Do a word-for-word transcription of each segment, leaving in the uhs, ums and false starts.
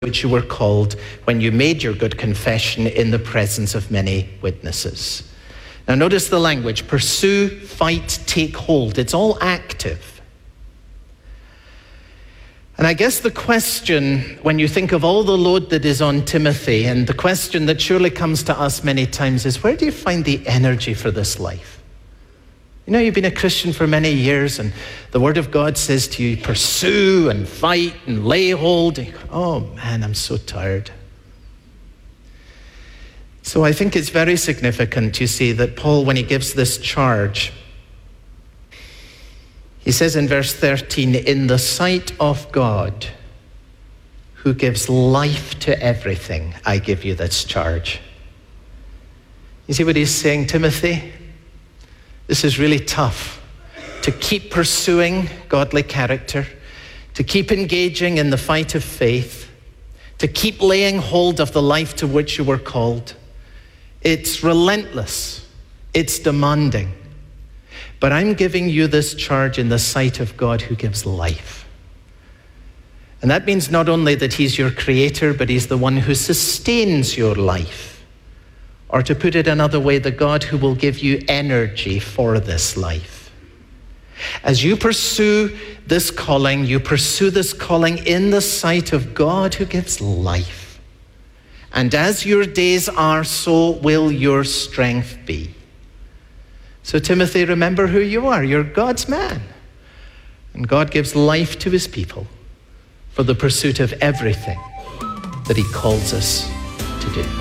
which you were called when you made your good confession in the presence of many witnesses. Now notice the language: pursue, fight, take hold. It's all active. And I guess the question, when you think of all the load that is on Timothy, and the question that surely comes to us many times is, where do you find the energy for this life? You know, you've been a Christian for many years, and the Word of God says to you, pursue and fight and lay hold. And you go, oh man, I'm so tired. So I think it's very significant, you see, that Paul, when he gives this charge, he says in verse thirteen, in the sight of God, who gives life to everything, I give you this charge. You see what he's saying, Timothy? This is really tough, to keep pursuing godly character, to keep engaging in the fight of faith, to keep laying hold of the life to which you were called. It's relentless, it's demanding. But I'm giving you this charge in the sight of God who gives life. And that means not only that he's your creator, but he's the one who sustains your life. Or to put it another way, the God who will give you energy for this life. As you pursue this calling, you pursue this calling in the sight of God who gives life. And as your days are, so will your strength be. So Timothy, remember who you are. You're God's man. And God gives life to his people for the pursuit of everything that he calls us to do.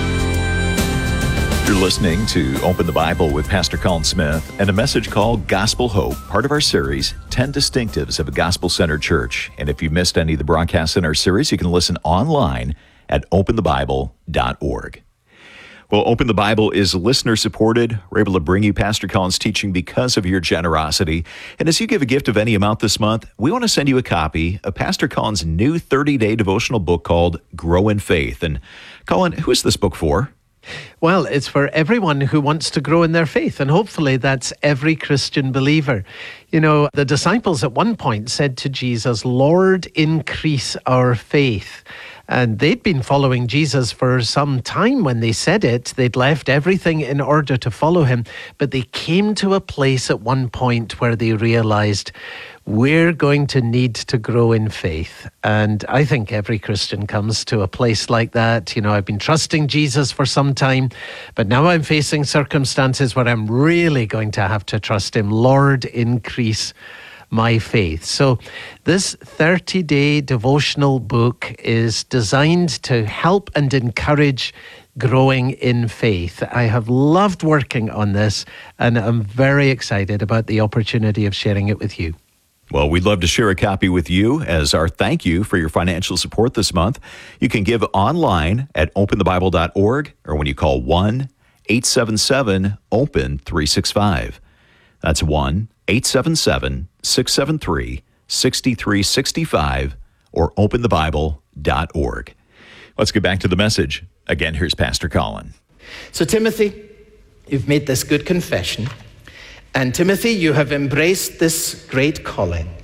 You're listening to Open the Bible with Pastor Colin Smith and a message called Gospel Hope, part of our series, ten Distinctives of a Gospel-Centered Church. And if you missed any of the broadcasts in our series, you can listen online at open the bible dot org. Well, Open the Bible is listener-supported. We're able to bring you Pastor Colin's teaching because of your generosity. And as you give a gift of any amount this month, we want to send you a copy of Pastor Colin's new thirty-day devotional book called Grow in Faith. And Colin, who is this book for? Well, it's for everyone who wants to grow in their faith, and hopefully that's every Christian believer. You know, the disciples at one point said to Jesus, Lord, increase our faith. And they'd been following Jesus for some time when they said it. They'd left everything in order to follow him. But they came to a place at one point where they realized, we're going to need to grow in faith. And I think every Christian comes to a place like that. You know, I've been trusting Jesus for some time, but now I'm facing circumstances where I'm really going to have to trust him. Lord, increase my faith. So this thirty-day devotional book is designed to help and encourage growing in faith. I have loved working on this, and I'm very excited about the opportunity of sharing it with you. Well, we'd love to share a copy with you as our thank you for your financial support this month. You can give online at open the bible dot org or when you call one eight seven seven open three six five. That's one eight seven seven six seven three six three six five or open the bible dot org. Let's get back to the message. Again, here's Pastor Colin. So Timothy, you've made this good confession. And Timothy, you have embraced this great calling.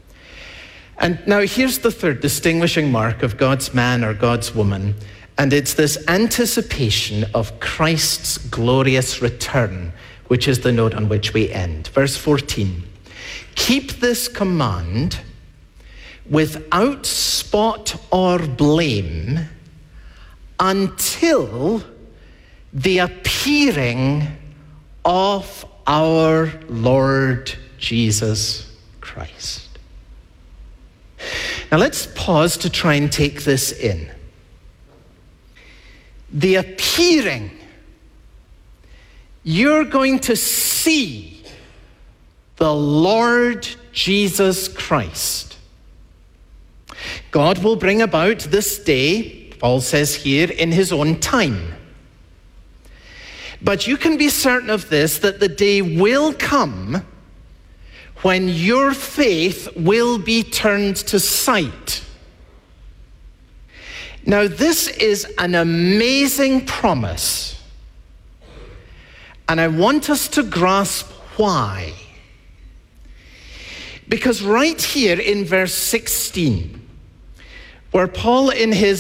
And now here's the third distinguishing mark of God's man or God's woman. And it's this anticipation of Christ's glorious return, which is the note on which we end. Verse fourteen. Keep this command without spot or blame until the appearing of our Lord Jesus Christ. Now let's pause to try and take this in. The appearing. You're going to see the Lord Jesus Christ. God will bring about this day, Paul says here, in his own time. But you can be certain of this, that the day will come when your faith will be turned to sight. Now, this is an amazing promise. And I want us to grasp why. Because right here in verse sixteen, where Paul, in his